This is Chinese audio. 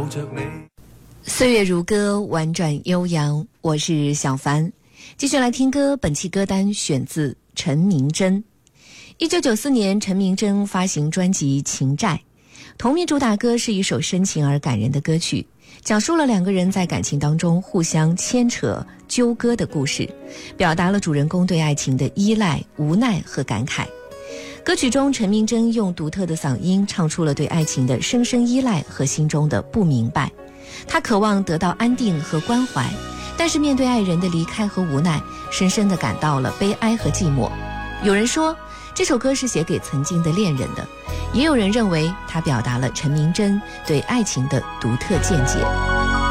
着你。 岁月如歌，婉转悠扬，我是小凡。继续来听歌，本期歌单选自陈明真。1994年，陈明真发行专辑《情债》，同名主打歌是一首深情而感人的歌曲，讲述了两个人在感情当中互相牵扯纠葛的故事，表达了主人公对爱情的依赖、无奈和感慨。歌曲中，陈明真用独特的嗓音唱出了对爱情的深深依赖和心中的不明白。他渴望得到安定和关怀，但是面对爱人的离开和无奈，深深地感到了悲哀和寂寞。有人说这首歌是写给曾经的恋人的，也有人认为它表达了陈明真对爱情的独特见解。